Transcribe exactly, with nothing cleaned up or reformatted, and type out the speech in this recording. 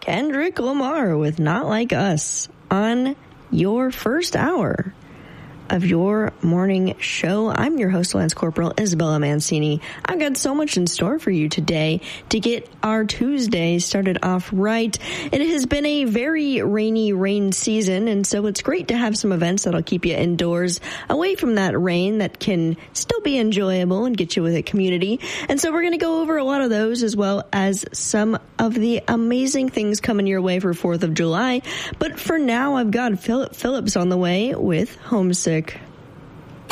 Kendrick Lamar with Not Like Us on your first hour of your morning show. I'm your host, Lance Corporal Isabella Mancini. I've got so much in store for you today to get our Tuesday started off right. It has been a very rainy rain season, and so it's great to have some events that'll keep you indoors, away from that rain that can still be enjoyable and get you with a community. And so we're going to go over a lot of those, as well as some of the amazing things coming your way for fourth of July. But for now, I've got Philip Phillips on the way with Homesick.